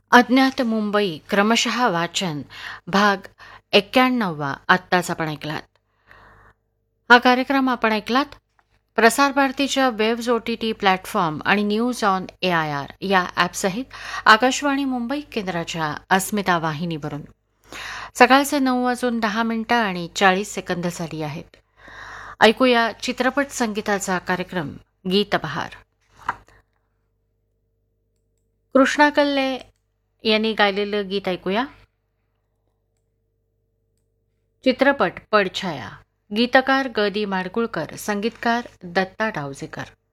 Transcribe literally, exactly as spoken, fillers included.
अज्ञात मुंबई क्रमशः वाचन भाग एक्क्याण्णवा आत्ताच आपण ऐकलात. हा कार्यक्रम आपण ऐकलात प्रसार भारतीच्या webs O T T platform आणि news on A I R या ॲपसहित आकाशवाणी मुंबई केंद्राच्या अस्मिता वाहिनीवरून. सकाळचे नऊ वाजून दहा मिनिटं आणि चाळीस सेकंद झाली आहेत. ऐकूया चित्रपट संगीताचा कार्यक्रम गीतबहार. कृष्णा कल्ले यांनी गायलेलं गीत ऐकूया. चित्रपट पडछाया. गीतकार ग दी माडगुळकर, संगीतकार दत्ता डावजेकर.